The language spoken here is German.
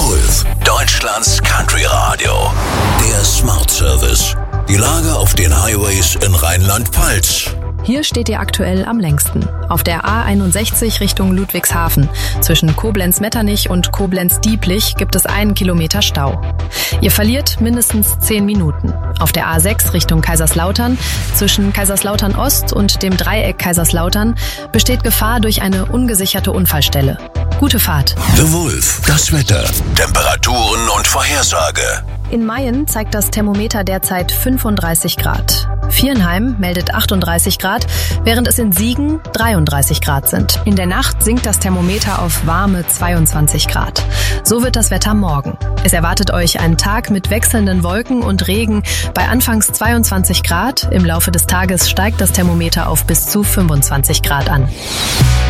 Wolf, Deutschlands Country Radio. Der Smart Service. Die Lage auf den Highways in Rheinland-Pfalz. Hier steht ihr aktuell am längsten. Auf der A61 Richtung Ludwigshafen. Zwischen Koblenz-Metternich und Koblenz-Dieblich gibt es 1 Kilometer Stau. Ihr verliert mindestens 10 Minuten. Auf der A6 Richtung Kaiserslautern, zwischen Kaiserslautern Ost und dem Dreieck Kaiserslautern, besteht Gefahr durch eine ungesicherte Unfallstelle. Gute Fahrt. The Wolf, das Wetter, Temperaturen und Vorhersage. In Mayen zeigt das Thermometer derzeit 35 Grad. Viernheim meldet 38 Grad, während es in Siegen 33 Grad sind. In der Nacht sinkt das Thermometer auf warme 22 Grad. So wird das Wetter morgen. Es erwartet euch ein Tag mit wechselnden Wolken und Regen bei anfangs 22 Grad. Im Laufe des Tages steigt das Thermometer auf bis zu 25 Grad an.